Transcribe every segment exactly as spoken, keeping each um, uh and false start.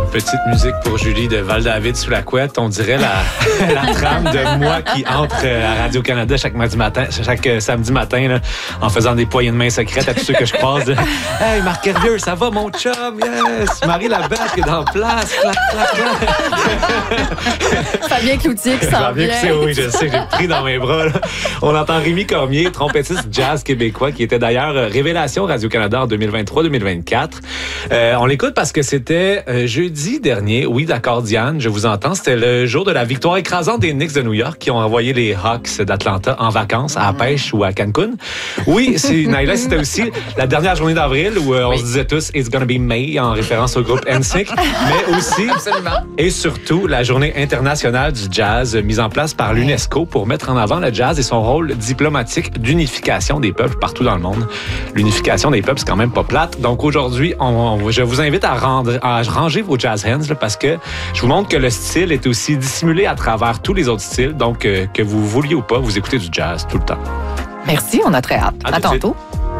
petite musique pour Julie de Val-David sous la couette. On dirait la, la trame de moi qui entre à Radio-Canada chaque mardi matin, chaque samedi matin, là, en faisant des poignées de main secrètes à tous ceux que je croise. Hey, Marc Hervieux, ça va, mon chum? Yes! Marie Laberge qui est dans place. Clac, clac, clac. Fabien Cloutier qui s'en vient. Cloutier, oui, je sais, j'ai pris dans mes bras. Là. On entend Rémi Cormier, trompettiste jazz québécois, qui était d'ailleurs révélation Radio-Canada en deux mille vingt-trois deux mille vingt-quatre. Euh, on l'écoute parce que c'était euh, jeudi dernier. Oui, d'accord, Diane, je vous entends. C'était le jour de la victoire écrasante des Knicks de New York qui ont envoyé les Hawks d'Atlanta en vacances à la pêche ou à Cancun. Oui, c'est, Naila, c'était aussi la dernière journée d'avril où euh, on oui. se disait tous « It's gonna be May » en référence au groupe N Sync, mais aussi Absolument. et surtout la journée internationale du jazz mise en place par l'UNESCO pour mettre en avant le jazz et son rôle diplomatique d'unification des peuples partout dans le monde. L'unification des peuples, c'est quand même pas plate. Donc aujourd'hui, on, on, je vous invite à, rendre, à ranger vos jazz hands là, parce que je vous montre que le style est aussi dissimulé à travers tous les autres styles. Donc, euh, que vous vouliez ou pas, vous écoutez du jazz tout le temps. Merci, on a très hâte. À, à tantôt.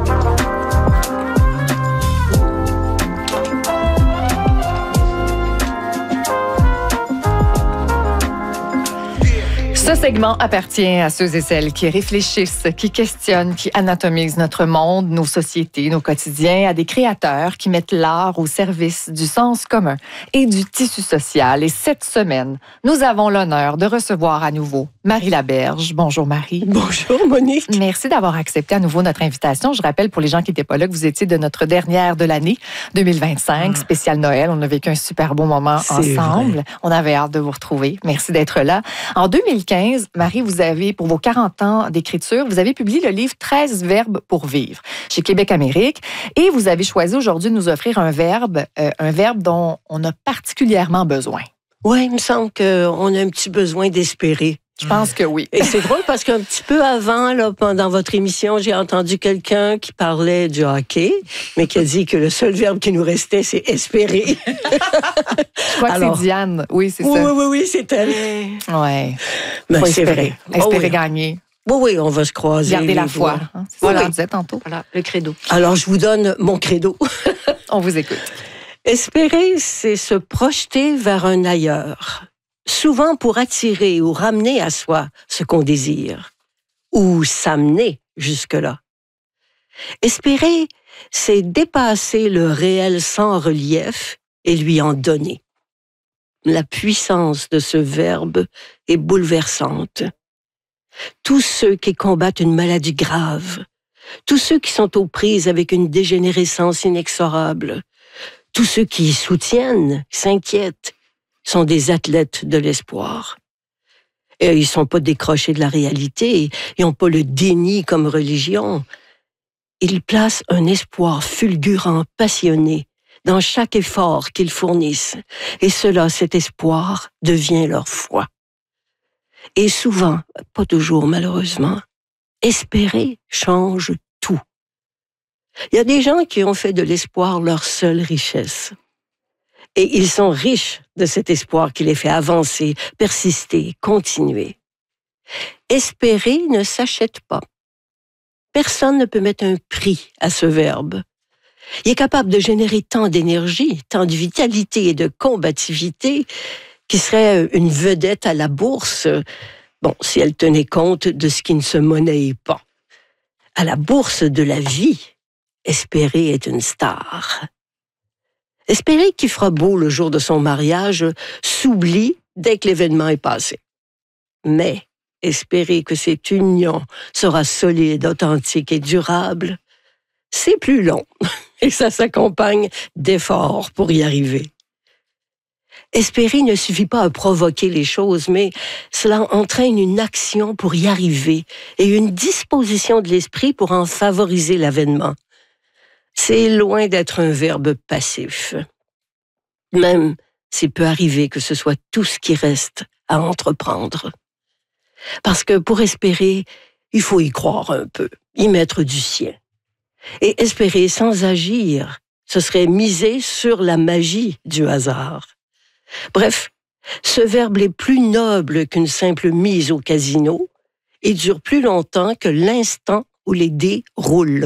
Ce segment appartient à ceux et celles qui réfléchissent, qui questionnent, qui anatomisent notre monde, nos sociétés, nos quotidiens, à des créateurs qui mettent l'art au service du sens commun et du tissu social. Et cette semaine, nous avons l'honneur de recevoir à nouveau Marie Laberge. Bonjour Marie. Bonjour Monique. Merci d'avoir accepté à nouveau notre invitation. Je rappelle pour les gens qui n'étaient pas là que vous étiez de notre dernière de l'année deux mille vingt-cinq, ah. spécial Noël. On a vécu un super beau moment C'est ensemble. Vrai. On avait hâte de vous retrouver. Merci d'être là. En deux mille quinze, Marie, vous avez, pour vos quarante ans d'écriture, vous avez publié le livre treize verbes pour vivre chez Québec Amérique et vous avez choisi aujourd'hui de nous offrir un verbe, euh, un verbe dont on a particulièrement besoin. Oui, il me semble qu'on a un petit besoin d'espérer. Je pense que oui. Et c'est drôle parce qu'un petit peu avant, là, pendant votre émission, j'ai entendu quelqu'un qui parlait du hockey, mais qui a dit que le seul verbe qui nous restait, c'est espérer. Je crois Alors, que c'est Diane. Oui, c'est oui, ça. Oui, oui, oui, c'est elle. Oui. Ben, faut c'est espérer. Vrai. Espérer oh, oui. gagner. Oui, oui, on va se croiser. Garder la foi. Hein, c'est voilà. ça qu'on disait tantôt. Voilà, le credo. Alors, je vous donne mon credo. On vous écoute. Espérer, c'est se projeter vers un ailleurs. Souvent pour attirer ou ramener à soi ce qu'on désire, ou s'amener jusque-là. Espérer, c'est dépasser le réel sans relief et lui en donner. La puissance de ce verbe est bouleversante. Tous ceux qui combattent une maladie grave, tous ceux qui sont aux prises avec une dégénérescence inexorable, tous ceux qui y soutiennent, s'inquiètent, sont des athlètes de l'espoir. Et ils ne sont pas décrochés de la réalité, ils n'ont pas le déni comme religion. Ils placent un espoir fulgurant, passionné, dans chaque effort qu'ils fournissent. Et cela, cet espoir, devient leur foi. Et souvent, pas toujours malheureusement, espérer change tout. Il y a des gens qui ont fait de l'espoir leur seule richesse. Et ils sont riches de cet espoir qui les fait avancer, persister, continuer. Espérer ne s'achète pas. Personne ne peut mettre un prix à ce verbe. Il est capable de générer tant d'énergie, tant de vitalité et de combativité qui serait une vedette à la bourse, bon, si elle tenait compte de ce qui ne se monnaie pas. À la bourse de la vie, espérer est une star. Espérer qu'il fera beau le jour de son mariage s'oublie dès que l'événement est passé. Mais espérer que cette union sera solide, authentique et durable, c'est plus long et ça s'accompagne d'efforts pour y arriver. Espérer ne suffit pas à provoquer les choses, mais cela entraîne une action pour y arriver et une disposition de l'esprit pour en favoriser l'avènement. C'est loin d'être un verbe passif. Même s'il peut arriver que ce soit tout ce qui reste à entreprendre. Parce que pour espérer, il faut y croire un peu, y mettre du sien. Et espérer sans agir, ce serait miser sur la magie du hasard. Bref, ce verbe est plus noble qu'une simple mise au casino et dure plus longtemps que l'instant où les dés roulent.